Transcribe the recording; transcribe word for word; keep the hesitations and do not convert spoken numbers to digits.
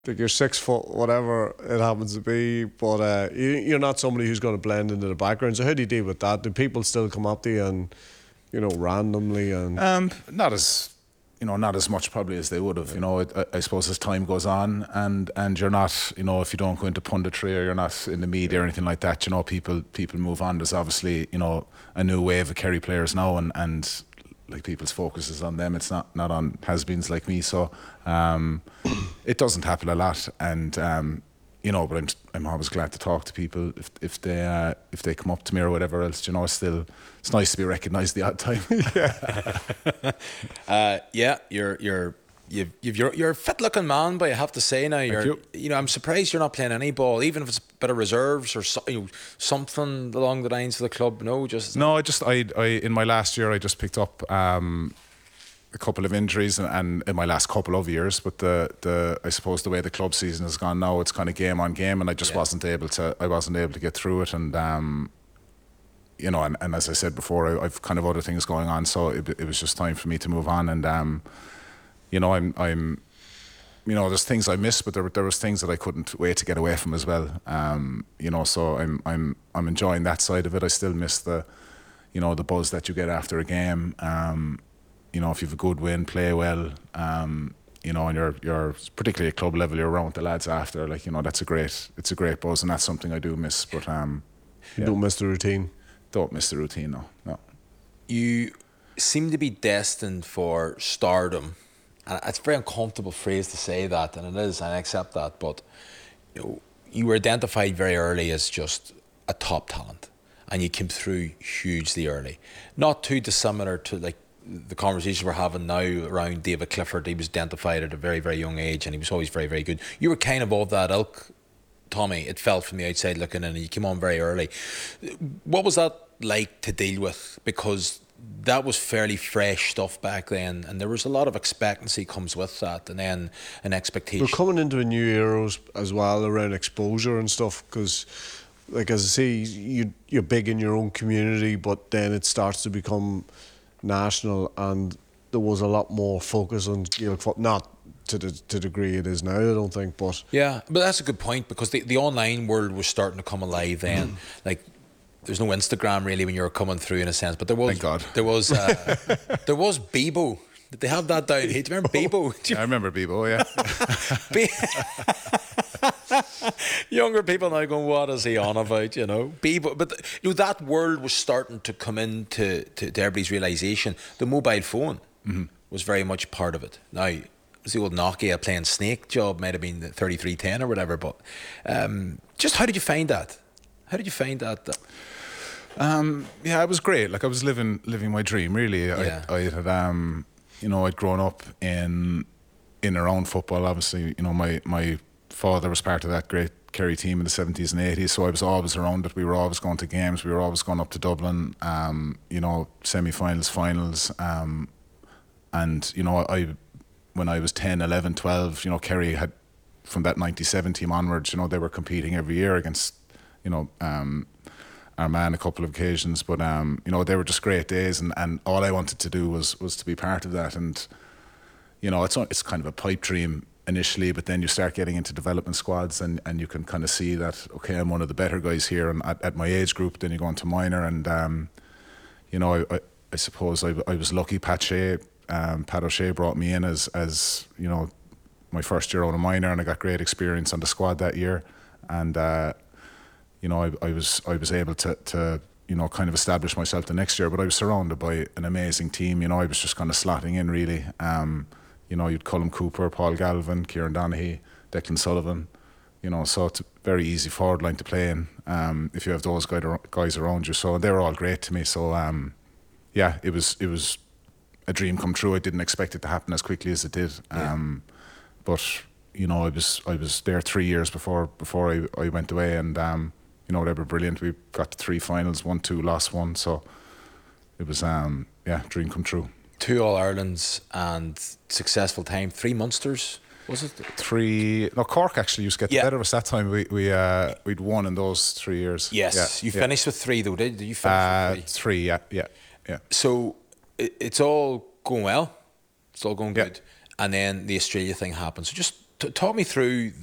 Like you're six foot, whatever it happens to be, but uh, you, you're not somebody who's going to blend into the background. So how do you deal with that? Do people still come up to you and, you know, randomly and? Um, not as, you know, not as much probably as they would have. You know, it, I, I suppose as time goes on, and and you're not, you know, if you don't go into punditry or you're not in the media or anything like that, you know, people people move on. There's obviously, you know, a new wave of Kerry players now, and and. Like people's focus is on them. It's not not on has-beens like me. So um, it doesn't happen a lot, and um, you know. But I'm I'm always glad to talk to people if if they uh, if they come up to me or whatever else. You know, it's still it's nice to be recognised the odd time. yeah, uh, yeah. You're you're. You've, you've, you're, you're a fit-looking man, but I have to say now, you're, you. you know, I'm surprised you're not playing any ball, even if it's a bit of reserves or so, you know, something along the lines of the club. No, just no. I just, I, I, in my last year, I just picked up um, a couple of injuries, and, and in my last couple of years. But the, the, I suppose the way the club season has gone now, it's kind of game on game, and I just yeah. wasn't able to, I wasn't able to get through it, and. Um, You know, and, and as I said before, I, I've kind of other things going on, so it, it was just time for me to move on. And um, you know, I'm, I'm, you know, there's things I miss, but there, there was things that I couldn't wait to get away from as well. Um, you know, so I'm, I'm, I'm enjoying that side of it. I still miss the, you know, the buzz that you get after a game. Um, you know, if you've a good win, play well. Um, you know, and you're, you're particularly at club level, you're around with the lads after. Like, you know, that's a great, it's a great buzz, and that's something I do miss. But um, you yeah. don't miss the routine. Don't miss the routine, no, no. You seem to be destined for stardom, and it's a very uncomfortable phrase to say that, and it is, and I accept that. But you know, you were identified very early as just a top talent, and you came through hugely early. Not too dissimilar to like the conversation we're having now around David Clifford. He was identified at a very, very young age, and he was always very, very good. You were kind of of that ilk, Tommy. It felt from the outside looking in, and you came on very early. What was that like to deal with? Because that was fairly fresh stuff back then, and there was a lot of expectancy comes with that, and then an expectation. We're coming into a new era as well around exposure and stuff, because like as I say, you, you're big in your own community, but then it starts to become national, and there was a lot more focus on Gaelic football. Not to the to the degree it is now, I don't think, but yeah, but that's a good point, because the, the online world was starting to come alive then. Like, there's no Instagram really when you were coming through, in a sense, but there was. Thank God. There was uh, there was Bebo. Did they have that down here? Do you remember Bebo? Do you I remember Bebo, yeah. Be- Younger people now going, what is he on about, you know? Bebo, but you know, that world was starting to come into to, to everybody's realisation. The mobile phone mm-hmm. was very much part of it. Now, it was the old Nokia playing Snake job, might have been the thirty-three ten or whatever, but um, just how did you find that? How did you find that? Um, yeah, it was great. Like, I was living living my dream, really. Yeah. I, I had, um, you know, I'd grown up in in around football. Obviously, you know, my my father was part of that great Kerry team in the seventies and eighties, so I was always around it. We were always going to games. We were always going up to Dublin. Um, you know, semi-finals, finals, um, and you know, I when I was ten, eleven, twelve, you know, Kerry had from that ninety-seven team onwards. You know, they were competing every year against, you know, um, Armagh a couple of occasions, but um, you know, they were just great days, and, and all I wanted to do was was to be part of that. And you know, it's it's kind of a pipe dream initially, but then you start getting into development squads, and, and you can kind of see that, okay, I'm one of the better guys here, and at, at my age group. Then you go into minor, and um, you know, I, I, I suppose I, I was lucky. Pat Shea, um, Pat O'Shea brought me in as as you know, my first year out of minor, and I got great experience on the squad that year, and. Uh, You know, I, I was I was able to, to you know, kind of establish myself the next year, but I was surrounded by an amazing team. You know, I was just kind of slotting in, really. Um, you know, you'd Colm Cooper, Paul Galvin, Kieran Donaghy, Declan Sullivan. You know, so it's a very easy forward line to play in um, if you have those guys around you. So they were all great to me. So um, yeah, it was it was a dream come true. I didn't expect it to happen as quickly as it did. Um, yeah. But you know, I was I was there three years before before I, I went away, and. Um, You know, they were brilliant. We got to three finals, won two, lost one. So it was, um, yeah, dream come true. Two All-Irelands and successful time. Three Munsters, was it? Three. No, Cork actually used to get the yeah. better of us that time. We, we, uh, we'd won in those three years. Yes. Yeah, you yeah. finished with three, though, did you? Finish uh, with three? Three, yeah, yeah, yeah. So it, it's all going well. It's all going yeah. good. And then the Australia thing happened. So just T- talk me through